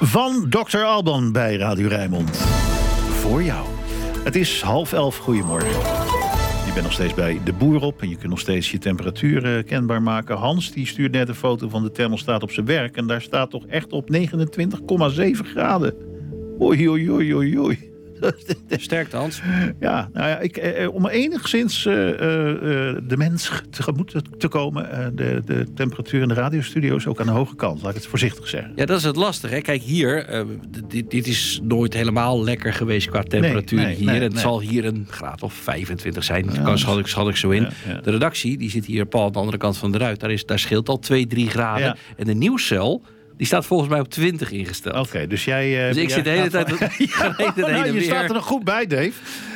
Van Dr. Alban bij Radio Rijnmond. Voor jou. Het is 10:30. Goedemorgen. Je bent nog steeds bij De Boer op en je kunt nog steeds je temperatuur kenbaar maken. Hans die stuurt net een foto van de thermostaat op zijn werk. En daar staat toch echt op 29,7 graden. Oei, oei, oei, oei, oei. Sterkte, Hans. Ja, nou ja, om enigszins de mens tegemoet te komen... de temperatuur in de radiostudio is ook aan de hoge kant. Laat ik het voorzichtig zeggen. Ja, dat is het lastige. Hè? Kijk, hier, dit is nooit helemaal lekker geweest qua temperatuur hier. Het zal hier een graad of 25 zijn. Dat schat ik zo in. Ja. De redactie, die zit hier Paul aan de andere kant van de ruit. Daar scheelt al 2-3 graden. Ja. En de nieuwscel... Die staat volgens mij op 20 ingesteld. Oké, dus jij... Dus ik zit de hele tijd... Je staat er nog goed bij, Dave.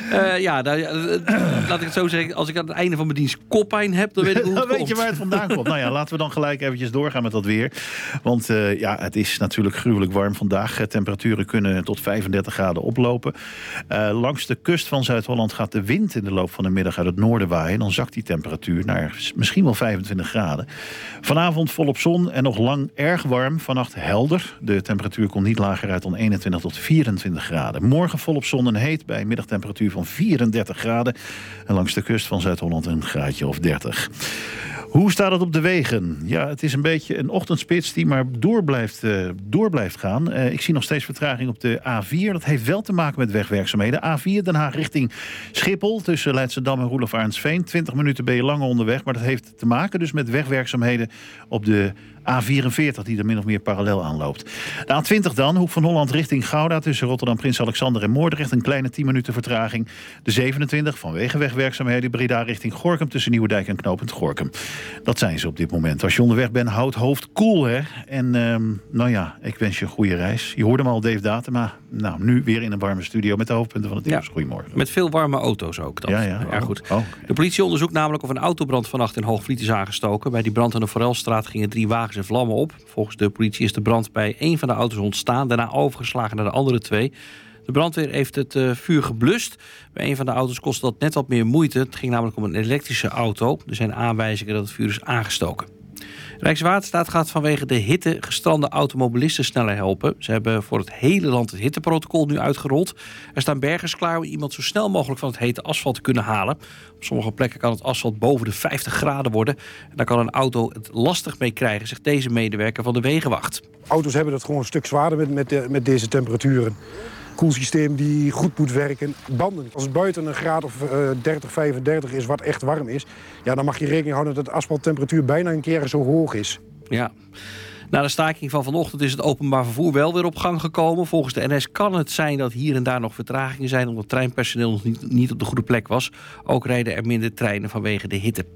Laat ik het zo zeggen. Als ik aan het einde van mijn dienst koppijn heb, dan weet ik hoe het dan komt. Weet je waar het vandaan komt. Nou ja, laten we dan gelijk eventjes doorgaan met dat weer. Want het is natuurlijk gruwelijk warm vandaag. Temperaturen kunnen tot 35 graden oplopen. Langs de kust van Zuid-Holland gaat de wind in de loop van de middag uit het noorden waaien. Dan zakt die temperatuur naar misschien wel 25 graden. Vanavond volop zon en nog lang erg warm. Vannacht helder. De temperatuur komt niet lager uit dan 21 tot 24 graden. Morgen volop zon en heet bij middagtemperatuur van 34 graden. En langs de kust van Zuid-Holland een graadje of 30. Hoe staat het op de wegen? Ja, het is een beetje een ochtendspits die maar door blijft gaan. Ik zie nog steeds vertraging op de A4. Dat heeft wel te maken met wegwerkzaamheden. A4 Den Haag richting Schiphol tussen Leidschendam en Roelof Arendsveen. 20 minuten ben je langer onderweg, maar dat heeft te maken dus met wegwerkzaamheden op de A44 die er min of meer parallel aanloopt. De A20 dan, Hoek van Holland richting Gouda tussen Rotterdam, Prins Alexander en Moordrecht. Een kleine 10 minuten vertraging. De 27 vanwege wegwerkzaamheden Breda richting Gorinchem tussen Nieuwedijk en knooppunt Gorinchem. Dat zijn ze op dit moment. Als je onderweg bent, houd hoofd koel, hè. En ik wens je een goede reis. Je hoorde hem al, Dave Datema. Nou, nu weer in een warme studio met de hoofdpunten van het nieuws. Goedemorgen. Met veel warme auto's ook. Dat. Ja, goed. Oh. De politie onderzoekt namelijk of een autobrand vannacht in Hoogvliet is aangestoken. Bij die brand aan de Forelstraat gingen 3 wagens in vlammen op. Volgens de politie is de brand bij 1 van de auto's ontstaan, daarna overgeslagen naar de andere 2. De brandweer heeft het vuur geblust. Bij 1 van de auto's kostte dat net wat meer moeite. Het ging namelijk om een elektrische auto. Er zijn aanwijzingen dat het vuur is aangestoken. Rijkswaterstaat gaat vanwege de hitte gestrande automobilisten sneller helpen. Ze hebben voor het hele land het hitteprotocol nu uitgerold. Er staan bergers klaar om iemand zo snel mogelijk van het hete asfalt te kunnen halen. Op sommige plekken kan het asfalt boven de 50 graden worden. En daar kan een auto het lastig mee krijgen, zegt deze medewerker van de Wegenwacht. Auto's hebben het gewoon een stuk zwaarder met deze temperaturen. Koelsysteem die goed moet werken. Banden. Als het buiten een graad of 30, 35 is, wat echt warm is, ja, dan mag je rekening houden dat de asfalttemperatuur bijna een keer zo hoog is. Ja. Na de staking van vanochtend is het openbaar vervoer wel weer op gang gekomen. Volgens de NS kan het zijn dat hier en daar nog vertragingen zijn, omdat treinpersoneel nog niet op de goede plek was. Ook rijden er minder treinen vanwege de hitte.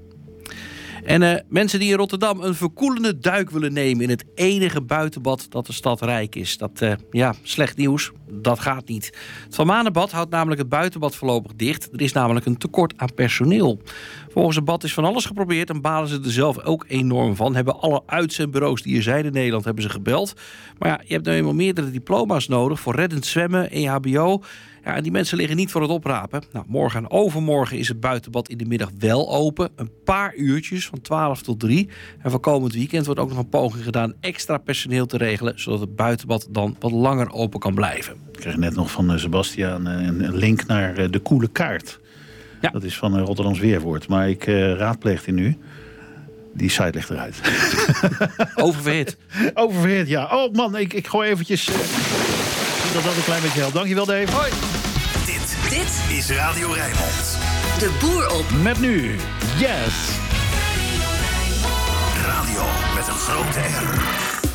En mensen die in Rotterdam een verkoelende duik willen nemen in het enige buitenbad dat de stad rijk is. Slecht nieuws. Dat gaat niet. Het Van Manenbad houdt namelijk het buitenbad voorlopig dicht. Er is namelijk een tekort aan personeel. Volgens het bad is van alles geprobeerd en balen ze er zelf ook enorm van. Hebben alle uitzendbureaus die er zijn in Nederland hebben ze gebeld. Maar ja, je hebt nou eenmaal meerdere diploma's nodig voor reddend zwemmen, EHBO. Ja, en die mensen liggen niet voor het oprapen. Nou, morgen en overmorgen is het buitenbad in de middag wel open. Een paar uurtjes, van 12 tot 3. En voor komend weekend wordt ook nog een poging gedaan extra personeel te regelen, zodat het buitenbad dan wat langer open kan blijven. Ik kreeg net nog van Sebastiaan een link naar de koele kaart. Ja. Dat is van Rotterdams Weerwoord. Maar ik raadpleeg die nu. Die site ligt eruit. Oververhit. Oververhit, ja. Oh man, ik gooi eventjes... dat een klein beetje helpt. Dankjewel, Dave. Hoi. Dit is Radio Rijnmond. De Boer op. Met nu, Yes.